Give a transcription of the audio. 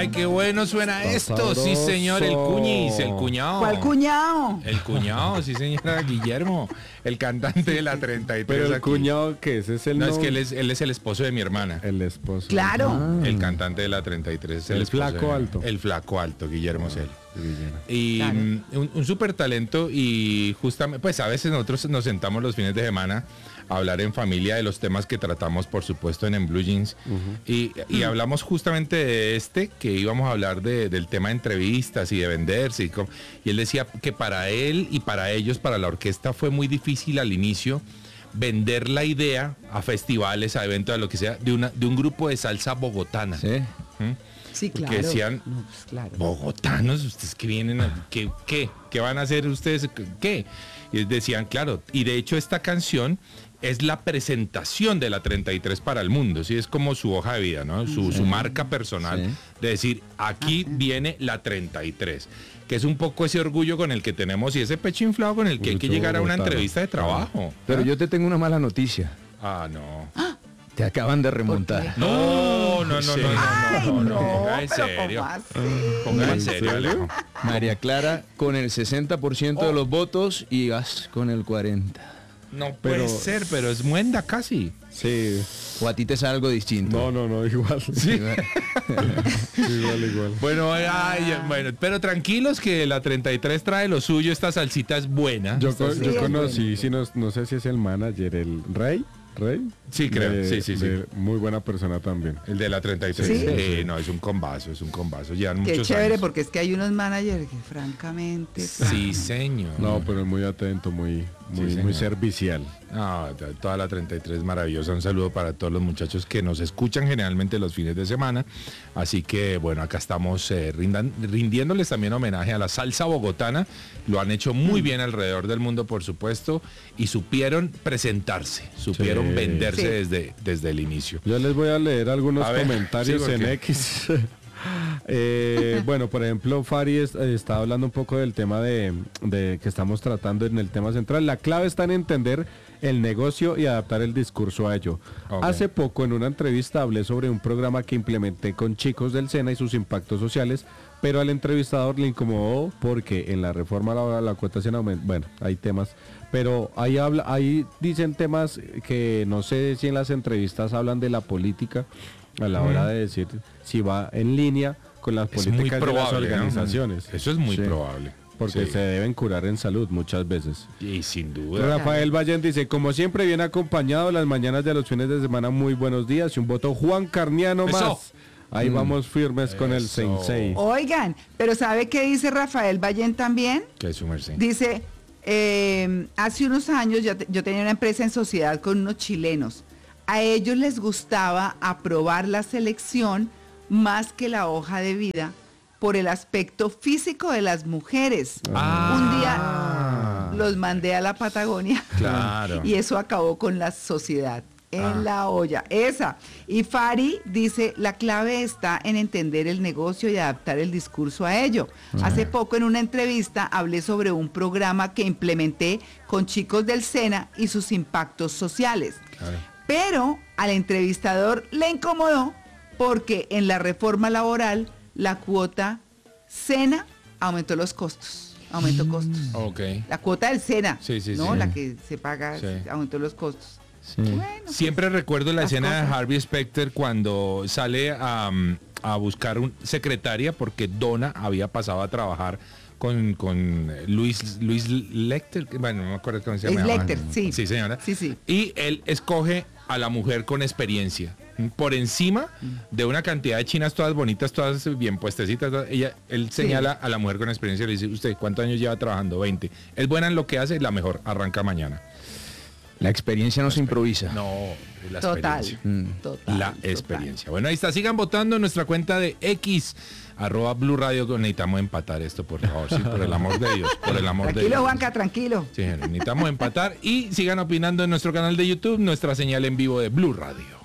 Ay, qué bueno suena esto. Sí, señor, el cuñis, el cuñado. ¿Cuál cuñado? El cuñado, sí, señora Guillermo, el cantante de la 33. Pero el aquí. cuñado, ¿qué es? ¿Es el No, novio? es que él es el esposo de mi hermana. El esposo. Claro. El cantante de la 33. Es El esposo flaco de- alto. El flaco alto, Guillermo Cel. Guillermo. Y Claro. un súper talento y justamente, pues a veces nosotros nos sentamos los fines de semana a hablar en familia de los temas que tratamos, por supuesto, en Blue Jeans. Y hablamos justamente de que íbamos a hablar del tema de entrevistas y de venderse. Y él decía que para él y para ellos, para la orquesta, fue muy difícil al inicio vender la idea a festivales, a eventos, a lo que sea, de un grupo de salsa bogotana. Sí. ¿Mm? Sí, Porque claro. decían, No, pues, claro. bogotanos, ustedes que vienen, ¿qué van a hacer ustedes? ¿Qué? Y decían, claro, y de hecho esta canción es la presentación de la 33 para el mundo, ¿sí? Es como su hoja de vida, ¿no? Su marca personal, Sí. de decir, aquí viene la 33, que es un poco ese orgullo con el que tenemos y ese pecho inflado con el que hay que Mucho llegar a una bogotano. entrevista de trabajo. Pero ¿Ah? yo te tengo una mala noticia. Ah, no. Te acaban de remontar. No, Ay, no, Ponga en pero serio. ¿cómo así? Ponga en ¿En serio, serio? Alejo. María Clara con el 60% de los votos y vas con el 40%. No puede ser, pero es muenda casi. Sí. O a ti te sale algo distinto. No, igual. Sí. igual. Bueno, bueno, pero tranquilos que la 33 trae lo suyo, esta salsita es buena. Yo es conocí, sí, no sé si es el manager, el Rey. Sí, creo, sí. Muy buena persona también. El de la 33. ¿Sí? No, es un combazo. Llevan Qué muchos chévere, años. porque es que hay unos managers que francamente... Sí, señor. No, pero es muy atento, muy señor. servicial. No, toda la 33 es maravillosa. Un saludo para todos los muchachos que nos escuchan generalmente los fines de semana. Así que, bueno, acá estamos rindiéndoles también homenaje a la salsa bogotana. Lo han hecho muy bien alrededor del mundo, por supuesto, y supieron presentarse, supieron Sí. venderse Sí. desde el inicio. Yo les voy a leer algunos A ver, comentarios sí, en porque- X. Bueno, por ejemplo, Fari está hablando un poco del tema de que estamos tratando en el tema central. La clave está en entender el negocio y adaptar el discurso a ello. Ok. Hace poco en una entrevista hablé sobre un programa que implementé con chicos del SENA y sus impactos sociales, pero al entrevistador le incomodó porque en la reforma laboral la cuota se aumenta. Bueno, hay temas, pero ahí dicen temas que no sé si en las entrevistas hablan de la política a la hora de decir si va en línea con las Es muy políticas de las probable, ¿no? organizaciones. Eso es muy Sí, probable. porque Sí. se deben curar en salud muchas veces. Y sin duda. Rafael Vallen dice, como siempre, bien acompañado las mañanas de los fines de semana, muy buenos días. Y un voto Juan Carniano Eso. más. Ahí vamos firmes con el Eso. Sensei. Oigan, pero ¿sabe qué dice Rafael Ballén también? Que es su merced. Dice, hace unos años yo tenía una empresa en sociedad con unos chilenos. A ellos les gustaba aprobar la selección más que la hoja de vida por el aspecto físico de las mujeres. Un día los mandé a la Patagonia Claro. y eso acabó con la sociedad. En la olla, esa. Y Fari dice, la clave está en entender el negocio y adaptar el discurso a ello. Hace poco en una entrevista hablé sobre un programa que implementé con chicos del SENA y sus impactos sociales. Claro. Pero al entrevistador le incomodó porque en la reforma laboral la cuota SENA aumentó los costos. Aumentó costos. Ok. La cuota del SENA, Sí, sí, ¿no? sí. La que se paga, Sí. aumentó los costos. Sí. Bueno, Siempre recuerdo la las escena de cosas. Harvey Specter cuando sale a buscar un secretaria porque Donna había pasado a trabajar con Luis Lecter, bueno, no me acuerdo cómo se Es llama. Lecter, sí. Sí, señora. Sí, sí. Y él escoge a la mujer con experiencia. Por encima de una cantidad de chinas todas bonitas, todas bien puestecitas, él señala a la mujer con experiencia y le dice, ¿usted cuántos años lleva trabajando? 20. Es buena en lo que hace, la mejor, arranca mañana. La experiencia no se improvisa. No, es la Total, experiencia. total. La total. experiencia. Bueno, ahí está. Sigan votando en nuestra cuenta de X, @Blue Radio. Necesitamos empatar esto, por favor. Sí, por el amor de Dios. Por el amor de Tranquilo, Dios. Juanca, tranquilo. Sí, necesitamos empatar. Y sigan opinando en nuestro canal de YouTube, nuestra señal en vivo de Blue Radio.